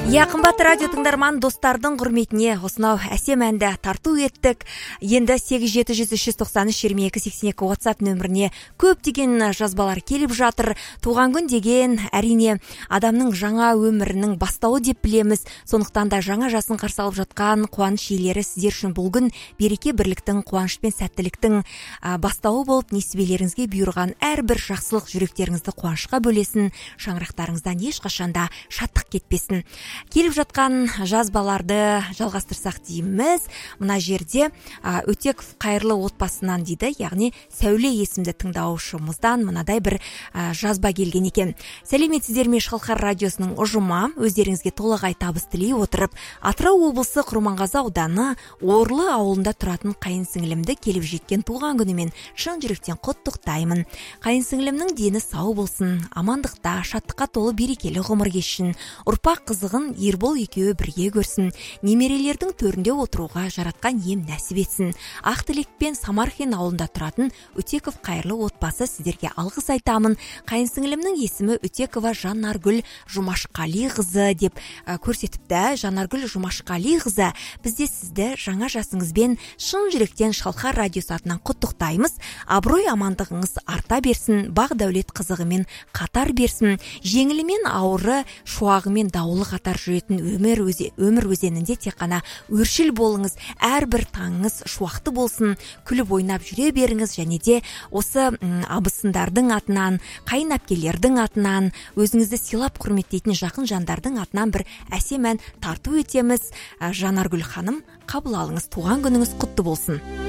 Қымбатты радио тыңдарман достардың құрметіне осынау әсем әнді тарту еттік. Енді 87-393-22-82 WhatsApp нөміріне көптеген жазбалар келіп жатыр. Туған күн деген әрине адамның жаңа өмірінің бастауы деп білеміз. Сондықтан да жаңа жасын қарсы алып жатқан қуаныш иелері сіздер үшін бұл күн береке бірліктің, қуаныш пен сәттіліктің бастауы болып, несібелеріңізге бұйырған әрбір жақсылық жүректеріңізді қуанышқа бөлесін, шаңырақтарыңыздан ешқашанда шаттық кетпесін. Келіп жатқан жазбаларды жалғастырсақ дейміз. Мына жерде Өтеков қайырлы отбасынан дейді, яғни Сәуле есімді тыңдаушымыздан мынадай бір жазба келген екен. Сәлеметсіздер ме, Шалқар радиосының ұжымы, өздеріңізге толағай табыс тілей отырып, Атырау облысы Құрманғазы ауданы Орлы ауылында тұратын қайынсіңлімді келіп жеткен туған күнімен шын жүректен құттықтаймын. Қайынсіңлімнің дені сау болсын, амандықта, шаттыққа толы берекелі ғұмыр кешсін, ұрпақ қызығын Ербол екеуі бірге көрсін, немерелердің төрінде отыруға жаратқан ем нәсіп етсін. Ақ тілекпен Самархин ауылында тұратын Өтеков қайырлы отбасы сіздерге алғыс айтамын. Қайынсіңлімнің есімі Өтекова Жанаргүл Жұмашқалиқызы деп көрсетіпті. Жанаргүл Жұмашқалиқызы, бізде сізді жаңа жасыңызбен шын жүректен Шалқар радиосы атынан құттықтаймыз. Абырой амандығыңыз арта берсін, бақ дәулет қызығымен қатар берсін. Жеңілімен ауыры, шуағымен дауылы қатар жүретін өмір өзенінде тек қана өршіл болыңыз, әрбір таңыңыз шуақты болсын, күліп ойнап жүре беріңіз, және де осы абысындардың атынан, қайын әпкелердің атынан, өзіңізді сыйлап құрметтейтін жақын жандардың атынан бір әсем ән тарту етеміз. Жанаргүл ханым, қабыл алыңыз, туған күніңіз құтты болсын.